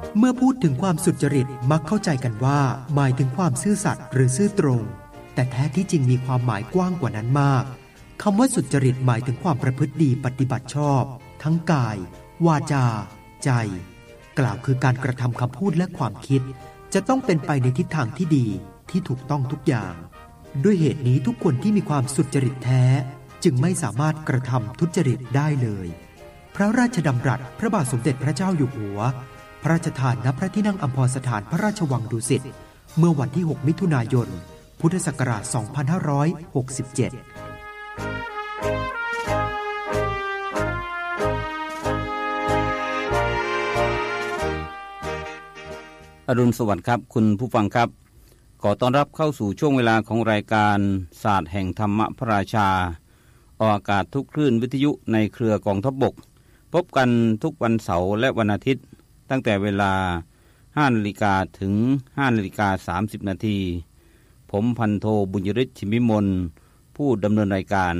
เมื่อพูดถึงความสุจริตมักเข้าใจกันว่าหมายถึงความซื่อสัตย์หรือซื่อตรงแต่แท้ที่จริงมีความหมายกว้างกว่านั้นมากคำว่าสุจริตหมายถึงความประพฤติดีปฏิบัติชอบทั้งกายวาจาใจกล่าวคือการกระทำคำพูดและความคิดจะต้องเป็นไปในทิศทางที่ดีที่ถูกต้องทุกอย่างด้วยเหตุนี้ทุกคนที่มีความสุจริตแท้จึงไม่สามารถกระทำทุจริตได้เลยพระราชดำรัสพระบาทสมเด็จพระเจ้าอยู่หัวพระราชทานณพระที่นั่งอัมพรสถานพระราชวังดุสิตเมื่อวันที่6มิถุนายนพุทธศักราช2567 อรุณสวัสดิ์ครับคุณผู้ฟังครับขอต้อนรับเข้าสู่ช่วงเวลาของรายการศาสตร์แห่งธรรมพระราชาออกอากาศทุกคลื่นวิทยุในเครือกองทัพบกพบกันทุกวันเสาร์และวันอาทิตย์ตั้งแต่เวลา 5:00 นถึง 5:30 นผมพันโทบุญยฤทธิ์ชิมพิมลผู้ดำเนินรายการ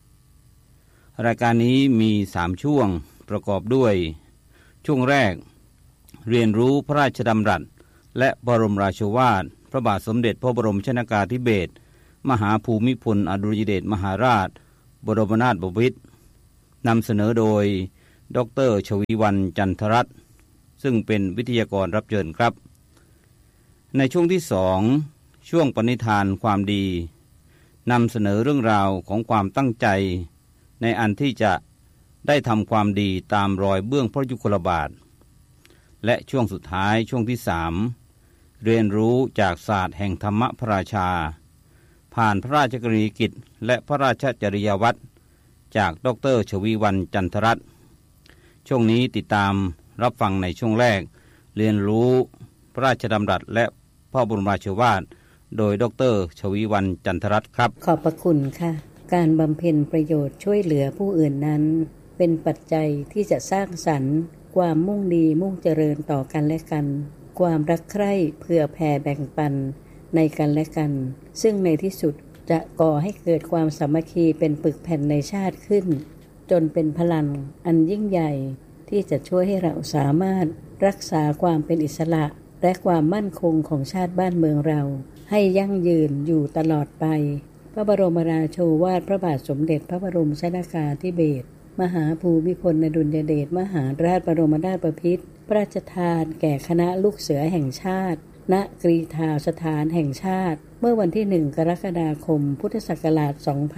นี้มี3ช่วงประกอบด้วยช่วงแรกเรียนรู้พระราชดำรัสและบรมราโชวาทพระบาทสมเด็จพระบรมชนกาธิเบศรมหาภูมิพลอดุลยเดชมหาราชบรมนาถบพิตรนำเสนอโดยดร.ชวีวรรณ จันทรัตน์ซึ่งเป็นวิทยากรรับเชิญครับในช่วงที่2ช่วงปณิธานความดีนำเสนอเรื่องราวของความตั้งใจในอันที่จะได้ทำความดีตามรอยเบื้องพระยุคลบาทและช่วงสุดท้ายช่วงที่3เรียนรู้จากศาสตร์แห่งธรรมพระราชาผ่านพระราชกรณียกิจและพระราชจริยวัตรจากดร.ชวีวรรณ จันทรัตน์ช่วงนี้ติดตามรับฟังในช่วงแรกเรียนรู้พระราชดำรัสและพระบรมราโชวาทโดยดร.ชวีวรรณ จันทรัตน์ครับขอบพระคุณค่ะการบำเพ็ญประโยชน์ช่วยเหลือผู้อื่นนั้นเป็นปัจจัยที่จะสร้างสรรค์ความมุ่งดีมุ่งเจริญต่อกันและกันความรักใคร่เผื่อแผ่แบ่งปันในกันและกันซึ่งในที่สุดจะก่อให้เกิดความสามัคคีเป็นปึกแผ่นในชาติขึ้นจนเป็นพลังอันยิ่งใหญ่ที่จะช่วยให้เราสามารถรักษาความเป็นอิสระและความมั่นคงของชาติบ้านเมืองเราให้ยั่งยืนอยู่ตลอดไปพระบรมราโชวาทพระบาทสมเด็จพระบรมชนกาธิเบศรมหาภูมิพลอดุลยเดชมหาราชบรมนาถบพิตรพระราชทานแก่คณะลูกเสือแห่งชาติณกรีฑาสถานแห่งชาติเมื่อวันที่1กรกฎาคมพุทธศักราช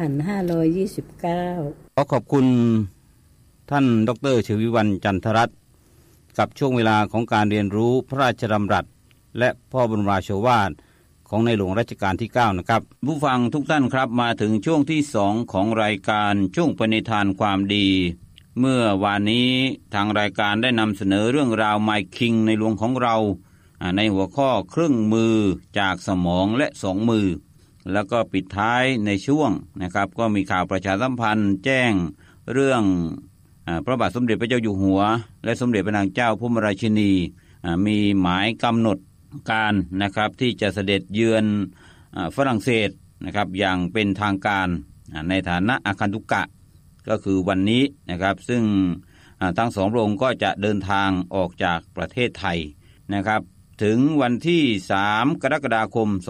2529 ขอบคุณท่านดร.ชวีวรรณ จันทรัตน์กับช่วงเวลาของการเรียนรู้พระราชดำรัสและพระบรมราโชวาทของในหลวงรัชกาลที่9นะครับผู้ฟังทุกท่านครับมาถึงช่วงที่2ของรายการช่วงปณิธานความดีเมื่อวานนี้ทางรายการได้นำเสนอเรื่องราวไมค์คิงในหลวงของเราในหัวข้อเครื่องมือจากสมองและ2มือแล้วก็ปิดท้ายในช่วงนะครับก็มีข่าวประชาสัมพันธ์แจ้งเรื่องพระบาทสมเด็จพระเจ้าอยู่หัวและสมเด็จพระนางเจ้าพระบรมราชินีมีหมายกำหนดการนะครับที่จะเสด็จเยือนฝรั่งเศสนะครับอย่างเป็นทางการในฐานะอาคันตุกะก็คือวันนี้นะครับซึ่งทั้งสองพระองค์ก็จะเดินทางออกจากประเทศไทยนะครับถึงวันที่3กรกฎาคม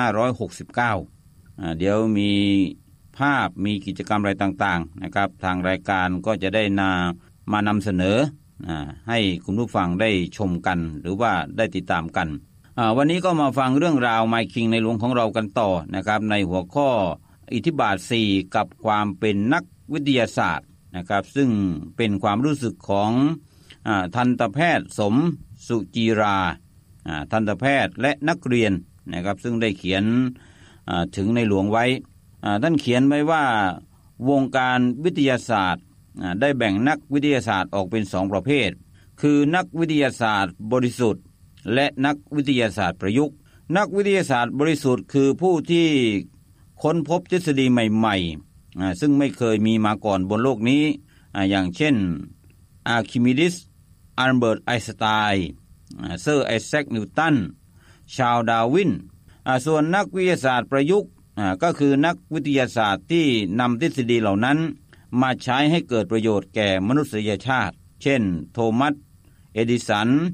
2569เดี๋ยวมีภาพมีกิจกรรมอะไรต่างๆนะครับทางรายการก็จะได้มานำเสนอให้คุณผู้ฟังได้ชมกันหรือว่าได้ติดตามกันวันนี้ก็มาฟังเรื่องราวไมค์คิงในหลวงของเรากันต่อนะครับในหัวข้ออิทธิบาท4กับความเป็นนักวิทยาศาสตร์นะครับซึ่งเป็นความรู้สึกของทันตแพทย์สมสุจีราทันตแพทย์และนักเรียนนะครับซึ่งได้เขียนถึงในหลวงไว้ท่านเขียนไว้ว่าวงการวิทยาศาสตร์ได้แบ่งนักวิทยาศาสตร์ออกเป็น2ประเภทคือนักวิทยาศาสตร์บริสุทธิ์และนักวิทยาศาสตร์ประยุกต์นักวิทยาศาสตร์บริสุทธิ์คือผู้ที่ค้นพบทฤษฎีใหม่ๆซึ่งไม่เคยมีมาก่อนบนโลกนี้อย่างเช่นอาร์คิมิดีสอัลเบิร์ตไอน์สไตน์เซอร์ไอแซคนิวตันชาร์ลส์ดาร์วินส่วนนักวิทยาศาสตร์ประยุกต์ก็คือนักวิทยาศาสตร์ที่นำทฤษฎีเหล่านั้นมาใช้ให้เกิดประโยชน์แก่มนุษยชาติเช่นโทมัสเอดิสัน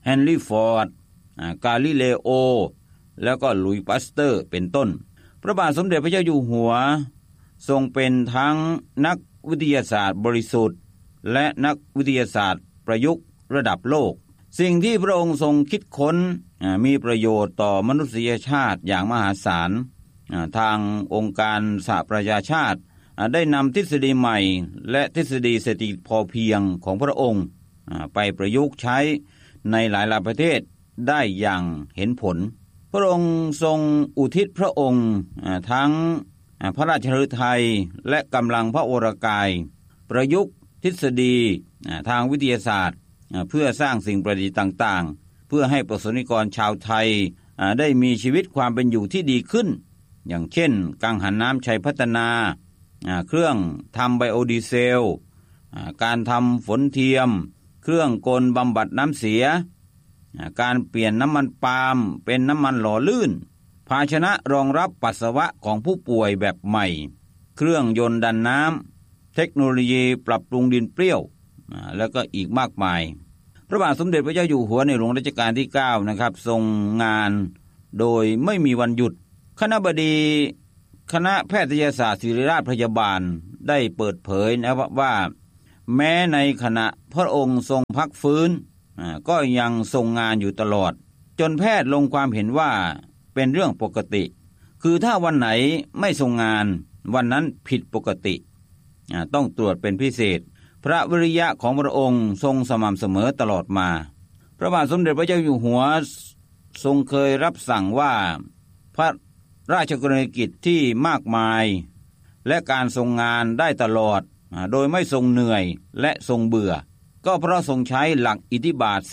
เฮนรี่ฟอร์ดกาลิเลโอแล้วก็ลุยส์พาสเตอร์เป็นต้นพระบาทสมเด็จพระเจ้าอยู่หัวทรงเป็นทั้งนักวิทยาศาสตร์บริสุทธิ์และนักวิทยาศาสตร์ประยุกต์ระดับโลกสิ่งที่พระองค์ทรงคิดค้นมีประโยชน์ต่อมนุษยชาติอย่างมหาศาลทางองค์การสหประชาชาติได้นำทฤษฎีใหม่และทฤษฎีเศรษฐกิจพอเพียงของพระองค์ไปประยุกต์ใช้ในหลายประเทศได้อย่างเห็นผลพระองค์ทรงอุทิศพระองค์ทั้งพระราชฤทัยและกำลังพระวรกายประยุกต์ทฤษฎีทางวิทยาศาสตร์เพื่อสร้างสิ่งประดิษฐ์ต่างๆเพื่อให้ประสบนิกรชาวไทยได้มีชีวิตความเป็นอยู่ที่ดีขึ้นอย่างเช่นกังหันน้ำชัยพัฒนาเครื่องทำไบโอดีเซลการทำฝนเทียมเครื่องกลบำบัดน้ำเสียการเปลี่ยนน้ำมันปาล์มเป็นน้ำมันหล่อลื่นภาชนะรองรับปัสสาวะของผู้ป่วยแบบใหม่เครื่องยนต์ดันน้ำเทคโนโลยีปรับปรุงดินเปรี้ยวแล้วก็อีกมากมายพระบาทสมเด็จพระเจ้าอยู่หัวในหลวงรัชกาลที่9นะครับทรงงานโดยไม่มีวันหยุดคณบดีคณะแพทยศาสตร์ศิริราชพยาบาลได้เปิดเผยนะครับว่าแม้ในขณะพระองค์ทรงพักฟื้นก็ยังทรงงานอยู่ตลอดจนแพทย์ลงความเห็นว่าเป็นเรื่องปกติคือถ้าวันไหนไม่ทรงงานวันนั้นผิดปกติต้องตรวจเป็นพิเศษพระวิริยะของพระองค์ทรงสม่ำเสมอตลอดมาพระบาทสมเด็จพระเจ้าอยู่หัวทรงเคยรับสั่งว่าพระราชกรณียกิจที่มากมายและการทรงงานได้ตลอดโดยไม่ทรงเหนื่อยและทรงเบื่อก็เพราะทรงใช้หลักอิทธิบาท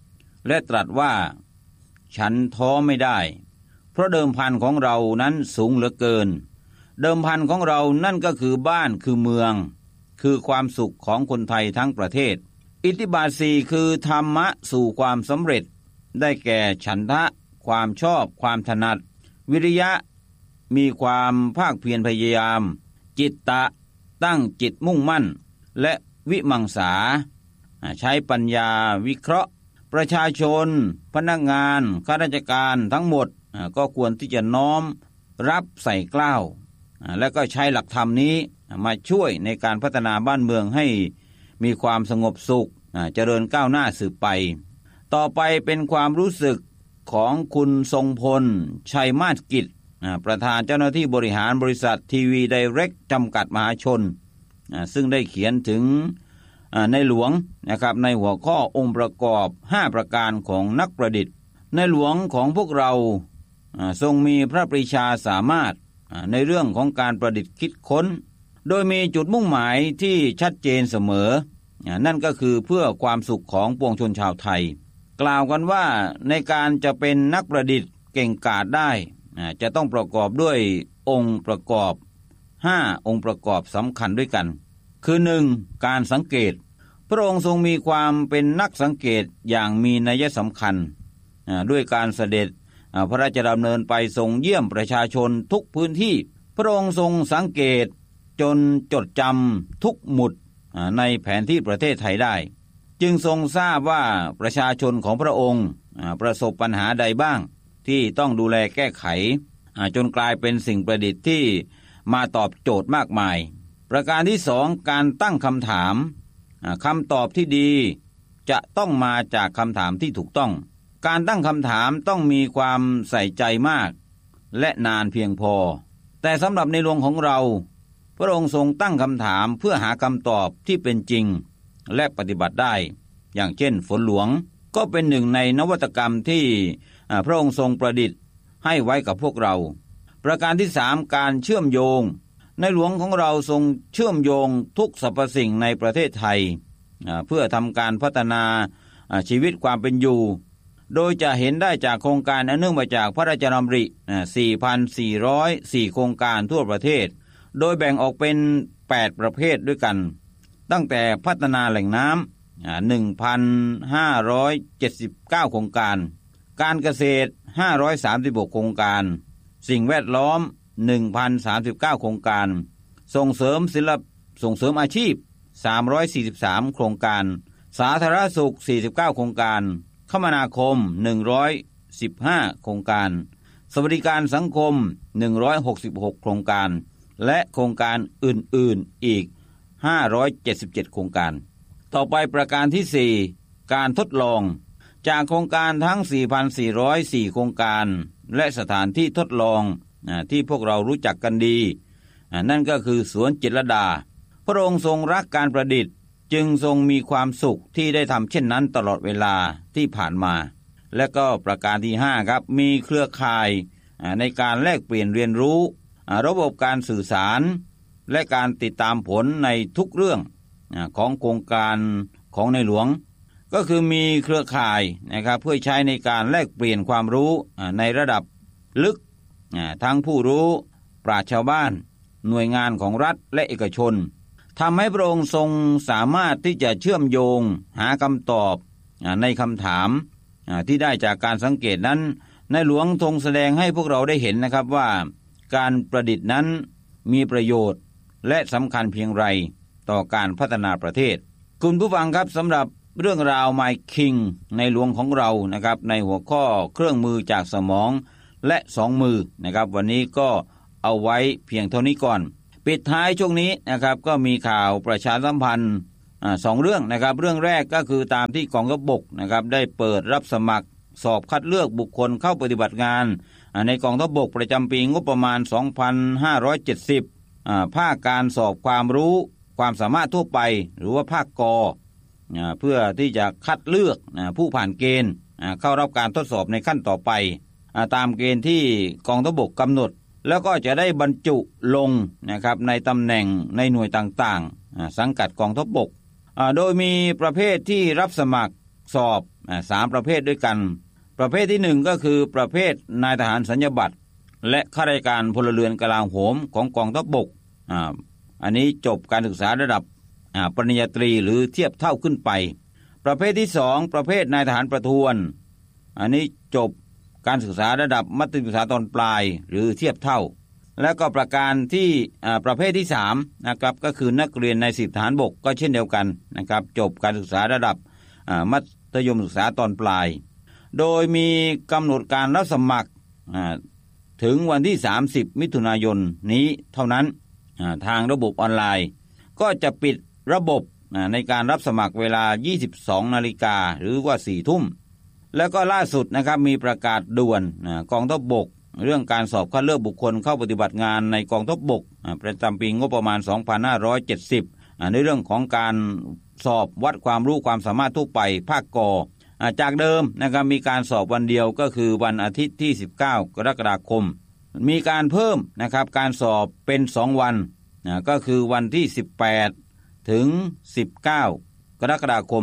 4และตรัสว่าฉันท้อไม่ได้เพราะเดิมพันของเรานั้นสูงเหลือเกินเดิมพันของเรานั่นก็คือบ้านคือเมืองคือความสุขของคนไทยทั้งประเทศอิทธิบาท4คือธรรมะสู่ความสำเร็จได้แก่ฉันทะความชอบความถนัดวิริยะมีความภาคเพียรพยายามจิตตะตั้งจิตมุ่งมั่นและวิมังสาใช้ปัญญาวิเคราะห์ประชาชนพนักงานข้าราชการทั้งหมดก็ควรที่จะน้อมรับใส่เกล้าและก็ใช้หลักธรรมนี้มาช่วยในการพัฒนาบ้านเมืองให้มีความสงบสุขเจริญก้าวหน้าสืบไปต่อไปเป็นความรู้สึกของคุณทรงพลชัยมาศกิจประธานเจ้าหน้าที่บริหารบริษัททีวีไดเรกจำกัดมหาชนซึ่งได้เขียนถึงในหลวงนะครับในหัวข้อองค์ประกอบ5ประการของนักประดิษฐ์ในหลวงของพวกเราทรงมีพระปรีชาสามารถในเรื่องของการประดิษฐ์คิดค้นโดยมีจุดมุ่งหมายที่ชัดเจนเสมอนั่นก็คือเพื่อความสุขของปวงชนชาวไทยกล่าวกันว่าในการจะเป็นนักประดิษฐ์เก่งกาจได้จะต้องประกอบด้วยองค์ประกอบ5องค์ประกอบสำคัญด้วยกันคือ 1. การสังเกตพระองค์ทรงมีความเป็นนักสังเกตอย่างมีนัยสำคัญด้วยการเสด็จพระราชดำเนินไปทรงเยี่ยมประชาชนทุกพื้นที่พระองค์ทรงสังเกตจนจดจำทุกหมุดในแผนที่ประเทศไทยได้จึงทรงทราบว่าประชาชนของพระองค์ประสบปัญหาใดบ้างที่ต้องดูแลแก้ไขจนกลายเป็นสิ่งประดิษฐ์ที่มาตอบโจทย์มากมายประการที่2การตั้งคำถามคำตอบที่ดีจะต้องมาจากคำถามที่ถูกต้องการตั้งคำถามต้องมีความใส่ใจมากและนานเพียงพอแต่สำหรับในหลวงของเราพระองค์ทรงตั้งคำถามเพื่อหาคำตอบที่เป็นจริงและปฏิบัติได้อย่างเช่นฝนหลวงก็เป็นหนึ่งในนวัตกรรมที่พระองค์ทรงประดิษฐ์ให้ไว้กับพวกเราประการที่3การเชื่อมโยงในหลวงของเราทรงเชื่อมโยงทุกสรรพสิ่งในประเทศไทยเพื่อทำการพัฒนาชีวิตความเป็นอยู่โดยจะเห็นได้จากโครงการอันเนื่องมาจากพระราชดำริ 4,404 โครงการทั่วประเทศโดยแบ่งออกเป็น8ประเภทด้วยกันตั้งแต่พัฒนาแหล่งน้ำ 1,579 โครงการการเกษตร536โครงการสิ่งแวดล้อม 1,039 โครงการส่งเสริมอาชีพ343โครงการสาธารณสุข49โครงการคมนาคม115โครงการสวัสดิการสังคม166โครงการและโครงการอื่นๆอีก577โครงการต่อไปประการที่4การทดลองจากโครงการทั้ง 4,404 โครงการและสถานที่ทดลองที่พวกเรารู้จักกันดีนั่นก็คือสวนจิตรลดาพระองค์ทรงรักการประดิษฐ์จึงทรงมีความสุขที่ได้ทำเช่นนั้นตลอดเวลาที่ผ่านมาและก็ประการที่5ครับมีเครือข่ายในการแลกเปลี่ยนเรียนรู้ระบบการสื่อสารและการติดตามผลในทุกเรื่องของโครงการของในหลวงก็คือมีเครือข่ายนะครับเพื่อใช้ในการแลกเปลี่ยนความรู้ในระดับลึกทั้งผู้รู้ปราชญ์ชาวบ้านหน่วยงานของรัฐและเอกชนทำให้พระองค์ทรงสามารถที่จะเชื่อมโยงหาคำตอบในคำถามที่ได้จากการสังเกตนั้นในหลวงทรงแสดงให้พวกเราได้เห็นนะครับว่าการประดิษฐ์นั้นมีประโยชน์และสำคัญเพียงไรต่อการพัฒนาประเทศคุณผู้ฟังครับสำหรับเรื่องราว My King ในหลวงของเรานะครับในหัวข้อเครื่องมือจากสมองและ2มือนะครับวันนี้ก็เอาไว้เพียงเท่านี้ก่อนปิดท้ายช่วงนี้นะครับก็มีข่าวประชาสัมพันธ์2เรื่องนะครับเรื่องแรกก็คือตามที่กองทัพบกนะครับได้เปิดรับสมัครสอบคัดเลือกบุคคลเข้าปฏิบัติงานในกองทัพบกประจำปีงบประมาณ 2570 ภาคการสอบความรู้ความสามารถทั่วไปหรือว่าภาคกเพื่อที่จะคัดเลือกผู้ผ่านเกณฑ์เข้ารับการทดสอบในขั้นต่อไปตามเกณฑ์ที่กองทัพบกกำหนดแล้วก็จะได้บรรจุลงนะครับในตำแหน่งในหน่วยต่างๆสังกัดกองทัพบกโดยมีประเภทที่รับสมัครสอบ3ประเภทด้วยกันประเภทที่1ก็คือประเภทนายทหารสัญญาบัตรและข้าราชการพลเรือนกลาโหมของกองทัพบกอันนี้จบการศึกษาระดับปริญญาตรีหรือเทียบเท่าขึ้นไปประเภทที่2ประเภทนายทหารประทวนอันนี้จบการศึกษาระดับมัธยมศึกษาตอนปลายหรือเทียบเท่าแล้วก็ประการที่ประเภทที่3นะครับก็คือนักเรียนใน10ทหารบกก็เช่นเดียวกันนะครับจบการศึกษาระดับมัธยมศึกษาตอนปลายโดยมีกำหนดการรับสมัครถึงวันที่30มิถุนายนนี้เท่านั้นทางระบบออนไลน์ก็จะปิดระบบในการรับสมัครเวลา 22 นาฬิกาหรือว่า 4 ทุ่มแล้วก็ล่าสุดนะครับมีประกาศด่วนกองทัพบกเรื่องการสอบคัดเลือกบุคคลเข้าปฏิบัติงานในกองทัพบกประจำปีงบประมาณ 2570 ในเรื่องของการสอบวัดความรู้ความสามารถทั่วไปภาคกจากเดิมนะครับมีการสอบวันเดียวก็คือวันอาทิตย์ที่19กรกฎาคมมีการเพิ่มนะครับการสอบเป็น2วันก็คือวันที่18ถึง19กรกฎาคม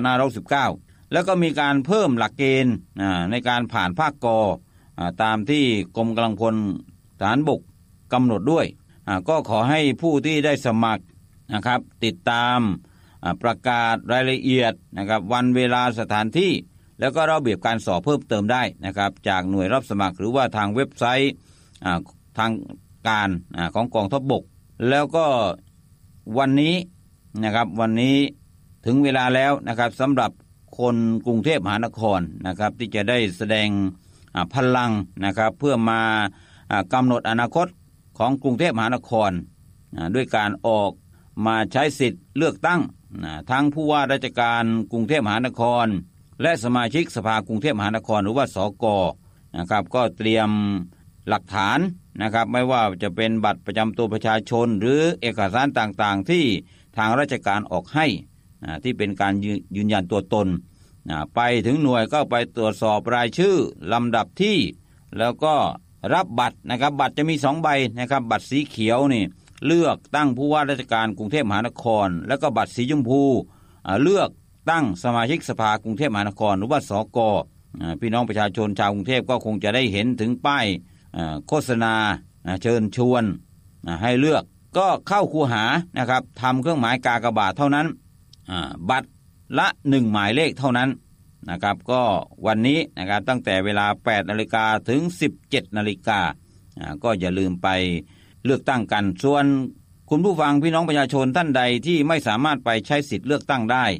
2519แล้วก็มีการเพิ่มหลักเกณฑ์ในการผ่านภาคกตามที่กรมกำลังพลทหารบกกำหนดด้วยก็ขอให้ผู้ที่ได้สมัครนะครับติดตามประกาศรายละเอียดนะครับวันเวลาสถานที่แล้วก็ระเบียบการสอบเพิ่มเติมได้นะครับจากหน่วยรับสมัครหรือว่าทางเว็บไซต์ทางการของกองทัพบกแล้วก็วันนี้นะครับวันนี้ถึงเวลาแล้วนะครับสำหรับคนกรุงเทพมหานครนะครับที่จะได้แสดงพลังนะครับเพื่อมากำหนดอนาคตของกรุงเทพมหานครด้วยการออกมาใช้สิทธิ์เลือกตั้งทั้งผู้ว่าราชการกรุงเทพมหานครและสมาชิกสภากรุงเทพมหานครหรือว่าสกนะครับก็เตรียมหลักฐานนะครับไม่ว่าจะเป็นบัตรประจำตัวประชาชนหรือเอกสารต่างๆที่ทางราชการออกให้ที่เป็นการยืนยันตัวตนไปถึงหน่วยก็ไปตรวจสอบรายชื่อลำดับที่แล้วก็รับบัตรนะครับบัตรจะมี2ใบนะครับบัตรสีเขียวนี่เลือกตั้งผู้ว่าราชการกรุงเทพมหานครแล้วก็บัตรสีชมพูเลือกตั้งสมาชิกสภากรุงเทพมหานครหรือว่าสกพี่น้องประชาชนชาวกรุงเทพก็คงจะได้เห็นถึงป้ายโฆษณาเชิญชวนให้เลือกก็เข้าคูหานะครับทำเครื่องหมายกากบาทเท่านั้นบัตรละ1หมายเลขเท่านั้นนะครับก็วันนี้นะครับตั้งแต่เวลา 8 นาฬิกาถึง 17 นาฬิกาก็อย่าลืมไปเลือกตั้งกันส่วนคุณผู้ฟังพี่น้องประชาชนท่านใดที่ไม่สามารถไปใช้สิทธิ์เลือกตั้งได้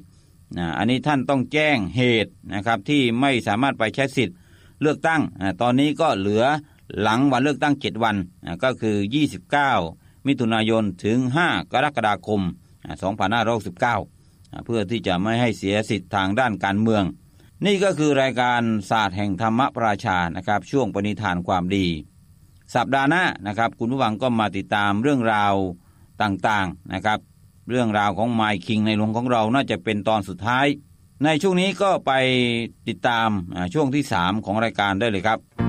อันนี้ท่านต้องแจ้งเหตุนะครับที่ไม่สามารถไปใช้สิทธิ์เลือกตั้งตอนนี้ก็เหลือหลังวันเลือกตั้ง7วันก็คือ29มิถุนายนถึง5กรกฎาคม2569เพื่อที่จะไม่ให้เสียสิทธิ์ทางด้านการเมืองนี่ก็คือรายการศาสตร์แห่งธรรมประชานะครับช่วงปณิธานความดีสัปดาห์หน้านะครับคุณผู้ฟังก็มาติดตามเรื่องราวต่างๆนะครับเรื่องราวของไมค์คิงในหลวงของเราน่าจะเป็นตอนสุดท้ายในช่วงนี้ก็ไปติดตามช่วงที่3ของรายการได้เลยครับ